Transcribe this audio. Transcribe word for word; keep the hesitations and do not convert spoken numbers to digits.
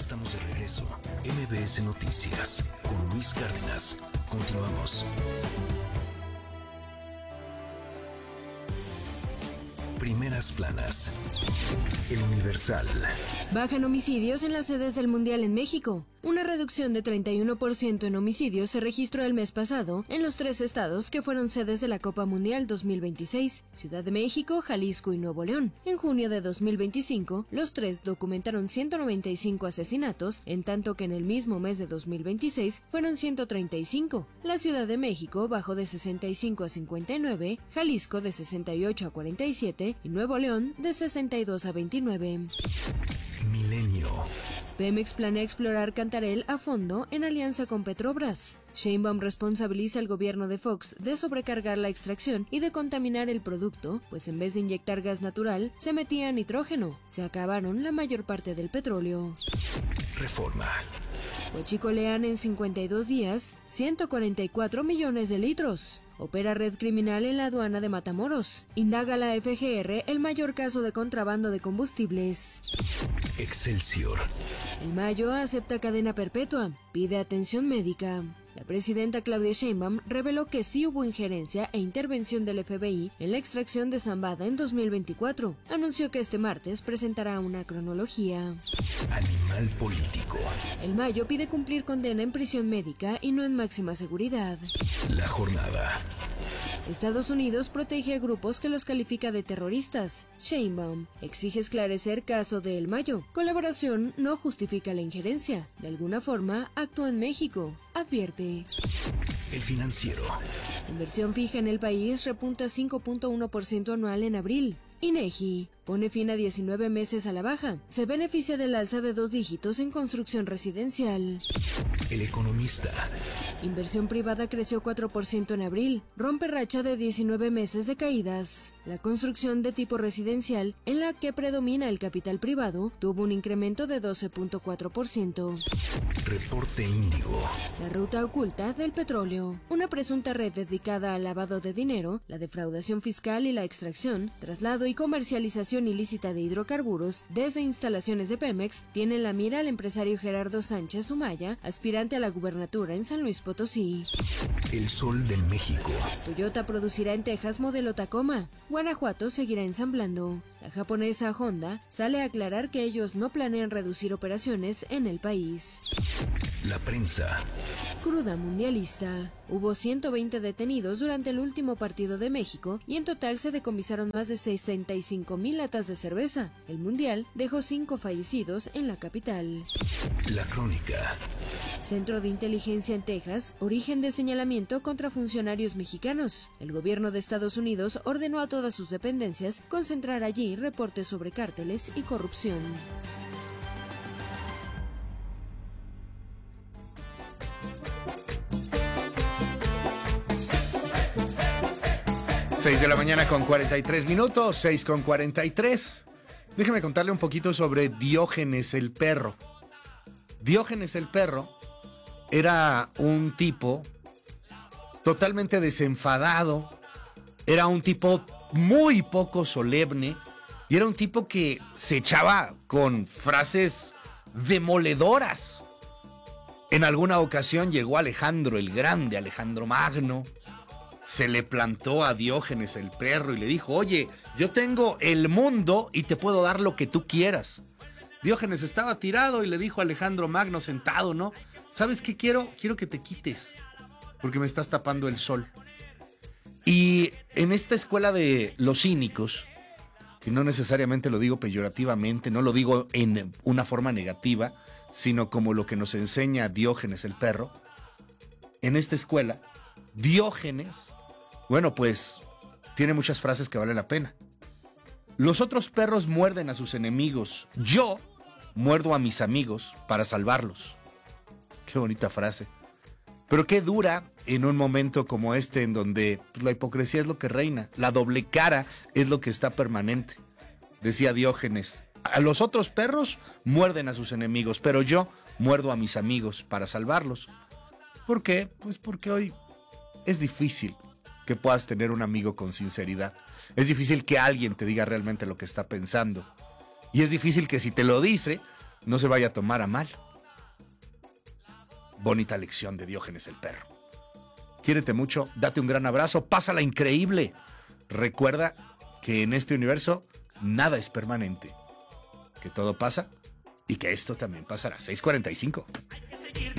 estamos de regreso. M B S Noticias con Luis Cárdenas. Continuamos. Primeras planas. El Universal. Bajan homicidios en las sedes del Mundial en México. Una reducción de treinta y uno por ciento en homicidios se registró el mes pasado en los tres estados que fueron sedes de la Copa Mundial dos mil veintiséis, Ciudad de México, Jalisco y Nuevo León. En junio de dos mil veinticinco, los tres documentaron ciento noventa y cinco asesinatos, en tanto que en el mismo mes de dos mil veintiséis fueron ciento treinta y cinco. La Ciudad de México bajó de sesenta y cinco a cincuenta y nueve, Jalisco de sesenta y ocho a cuarenta y siete y Nuevo León de sesenta y dos a veintinueve. Milenio. Pemex planea explorar Cantarell a fondo en alianza con Petrobras. Sheinbaum responsabiliza al gobierno de Fox de sobrecargar la extracción y de contaminar el producto, pues en vez de inyectar gas natural, se metía nitrógeno. Se acabaron la mayor parte del petróleo. Reforma. Huachicolean en cincuenta y dos días ciento cuarenta y cuatro millones de litros. Opera red criminal en la aduana de Matamoros. Indaga la F G R el mayor caso de contrabando de combustibles. Excelsior. El Mayo acepta cadena perpetua, pide atención médica. La presidenta Claudia Sheinbaum reveló que sí hubo injerencia e intervención del F B I en la extracción de Zambada en dos mil veinticuatro. Anunció que este martes presentará una cronología. Animal político. El Mayo pide cumplir condena en prisión médica y no en máxima seguridad. La jornada. Estados Unidos protege a grupos que los califica de terroristas. Sheinbaum exige esclarecer caso de El Mayo. Colaboración no justifica la injerencia. De alguna forma, actúa en México. Advierte. El Financiero. Inversión fija en el país repunta cinco punto uno por ciento anual en abril. INEGI pone fin a diecinueve meses a la baja. Se beneficia del alza de dos dígitos en construcción residencial. El Economista. Inversión privada creció cuatro por ciento en abril, rompe racha de diecinueve meses de caídas. La construcción de tipo residencial, en la que predomina el capital privado, tuvo un incremento de doce punto cuatro por ciento. Reporte Índigo. La ruta oculta del petróleo. Una presunta red dedicada al lavado de dinero, la defraudación fiscal y la extracción, traslado y comercialización ilícita de hidrocarburos desde instalaciones de Pemex, tiene en la mira al empresario Gerardo Sánchez Humaya, aspirante a la gubernatura en San Luis Potosí. El Sol de México. Toyota producirá en Texas modelo Tacoma. Guanajuato seguirá ensamblando. La japonesa Honda sale a aclarar que ellos no planean reducir operaciones en el país. La prensa. Cruda mundialista. Hubo ciento veinte detenidos durante el último partido de México y en total se decomisaron más de sesenta y cinco mil latas de cerveza. El mundial dejó cinco fallecidos en la capital. La Crónica. Centro de Inteligencia en Texas, origen de señalamiento contra funcionarios mexicanos. El gobierno de Estados Unidos ordenó a todas sus dependencias concentrar allí reportes sobre cárteles y corrupción. seis de la mañana con cuarenta y tres minutos, seis con cuarenta y tres. Déjeme contarle un poquito sobre Diógenes el perro. Diógenes el perro era un tipo totalmente desenfadado, era un tipo muy poco solemne y era un tipo que se echaba con frases demoledoras. En alguna ocasión llegó Alejandro el Grande, Alejandro Magno, se le plantó a Diógenes el perro y le dijo: oye, yo tengo el mundo y te puedo dar lo que tú quieras. Diógenes estaba tirado y le dijo a Alejandro Magno sentado, ¿no? ¿Sabes qué quiero? Quiero que te quites, porque me estás tapando el sol. Y en esta escuela de los cínicos, que no necesariamente lo digo peyorativamente, no lo digo en una forma negativa, sino como lo que nos enseña Diógenes el perro, en esta escuela, Diógenes, bueno, pues tiene muchas frases que vale la pena. Los otros perros muerden a sus enemigos. Yo muerdo a mis amigos para salvarlos. Qué bonita frase. Pero qué dura en un momento como este, en donde pues, la hipocresía es lo que reina. La doble cara es lo que está permanente. Decía Diógenes: a los otros perros muerden a sus enemigos, pero yo muerdo a mis amigos para salvarlos. ¿Por qué? Pues porque hoy es difícil que puedas tener un amigo con sinceridad. Es difícil que alguien te diga realmente lo que está pensando. Y es difícil que si te lo dice, no se vaya a tomar a mal. Bonita lección de Diógenes el perro. Quiérete mucho, date un gran abrazo, pásala increíble. Recuerda que en este universo nada es permanente, que todo pasa y que esto también pasará. seis cuarenta y cinco.